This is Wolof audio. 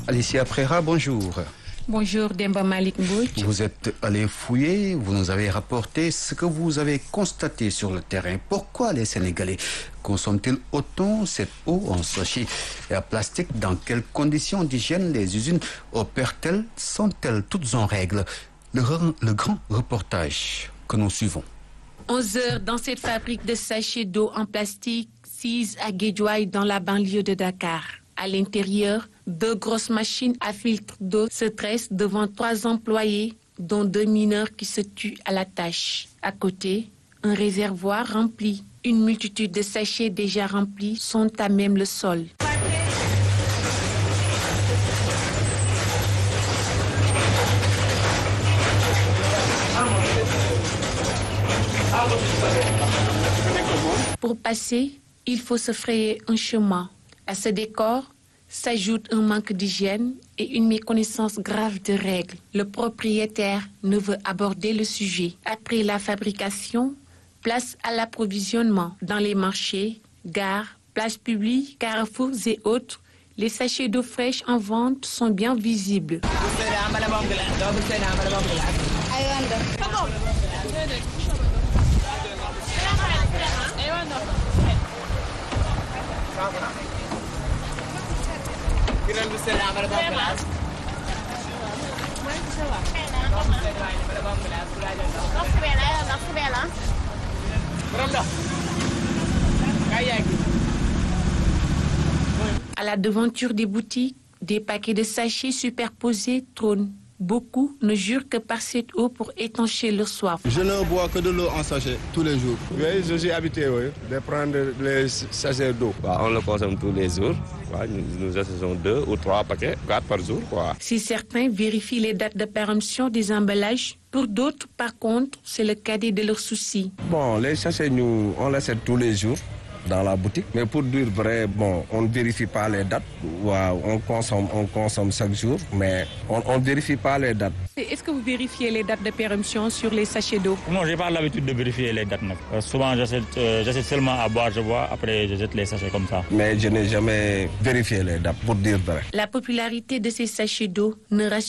Alicia Prera, bonjour. Bonjour Demba Malik Mbouch. Vous êtes allé fouiller, vous nous avez rapporté ce que vous avez constaté sur le terrain. Pourquoi les Sénégalais consomment-ils autant cette eau en sachet et en plastique? Dans quelles conditions d'hygiène les usines opèrent-elles? Sont-elles toutes en règle? Le grand reportage que nous suivons. 11 heures dans cette fabrique de sachets d'eau en plastique, 6 à Guédiawaye dans la banlieue de Dakar. À l'intérieur, 2 grosses machines à filtre d'eau se dressent devant 3 employés, dont 2 mineurs qui se tuent à la tâche. À côté, un réservoir rempli. Une multitude de sachets déjà remplis sont à même le sol. Pour passer, il faut se frayer un chemin. À ce décor s'ajoute un manque d'hygiène et une méconnaissance grave de règles. Le propriétaire ne veut aborder le sujet. Après la fabrication, place à l'approvisionnement. Dans les marchés, gares, places publiques, carrefours et autres, les sachets d'eau fraîche en vente sont bien visibles. À la devanture des boutiques, des paquets de sachets superposés trônent. Beaucoup ne jurent que par cette eau pour étancher leur soif. Je ne bois que de l'eau en sachet tous les jours. Oui, je suis habitué de prendre les sachets d'eau. On le consomme tous les jours. Nous achetons 2 ou 3 paquets, 4 par jour. Si certains vérifient les dates de péremption des emballages, pour d'autres, par contre, c'est le cadet de leurs soucis. Bon, les sachets, on les achète tous les jours dans la boutique. Mais pour dire vrai, on ne vérifie pas les dates. On consomme chaque jour, mais on ne vérifie pas les dates. Est-ce que vous vérifiez les dates de péremption sur les sachets d'eau? Non, je n'ai pas l'habitude de vérifier les dates. Souvent, j'essaie seulement à boire, je bois, après je jette les sachets comme ça. Mais je n'ai jamais vérifié les dates, pour dire vrai. La popularité de ces sachets d'eau ne rassure